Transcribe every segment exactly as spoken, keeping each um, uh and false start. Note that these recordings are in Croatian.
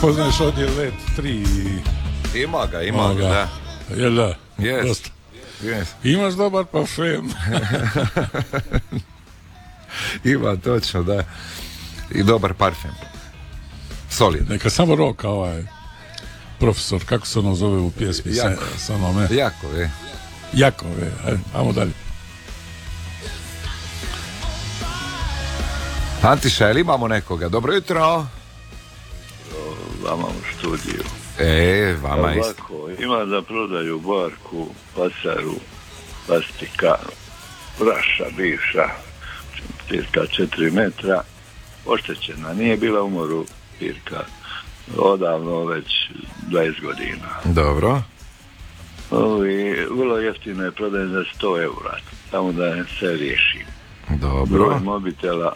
Poznaješ ovdje Let tri. Ima ga, ima ga, da. Jel da? Yes. Yes. Imaš dobar parfem. Ima, točno, da. I dobar parfem. Solid. Neka samo roka ovaj profesor, kako se ono zove u pjesmi? Jako. Sa, sa onome. Jako, je. Jako, je. Ajde, ajmo dalje. Antiša, jel imamo nekoga? Dobro jutro. Vama u studiju. E, vama isto. Ovako, ima da prodaju barku, pasaru, plastika, praša, bivša, pirka četiri metra, oštećena, nije bila u moru pirka, odavno već dvadeset godina. Dobro. Ovi, vrlo jeftino je prodaje za sto eura, samo da se riješi. Dobro. Broj mobitela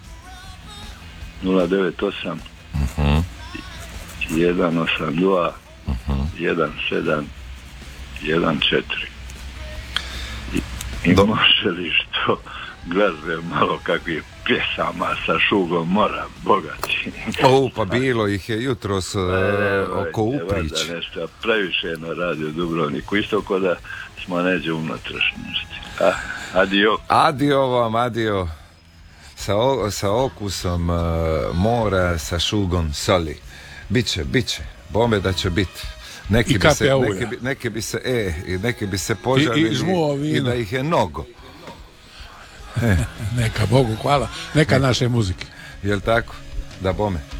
nula devet osam uh-huh. jedan osam dva uh-huh. jedan sedam jedan četiri. I, i Do... može li što glazbe malo kakvih pjesama sa Šugom Mora, bogati. O, pa bilo ih je jutros uh, oko Uprić. Da nešto previše na radio Dubrovniku, isto ko da smo neđe u unutrašnjosti. Ah, adio. Adio vam, adio. Sa, o, sa okusom uh, mora, sa šugom soli. Biće, biće. Bombe da će biti. Neki bi, se, neki, bi, neki bi se e, neki bi se požalili i, i, i da ih je mnogo. E. Neka Bogu hvala. Neka naše muzike. Jel tako? Da bome.